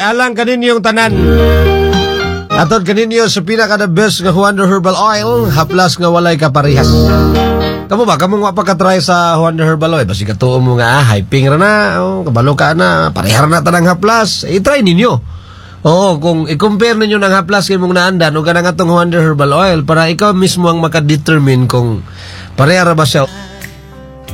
alang kaninyong tanan. Atod kaninyo sa pinaka the best nga Wonder Herbal Oil, haplas nga walay kaparehas. Kamu ba, kamong mapakatry sa Wonder Herbal Oil, basi katuo mo nga, hyping ra na, kabalo ka na, parehar na tanang haplas, i-try ninyo. Oo, kung i-compare ninyo ng haplas kayo mong naandan, o ka na nga itong Wonder Herbal Oil, para ikaw mismo ang makadetermine kung parehar ba siya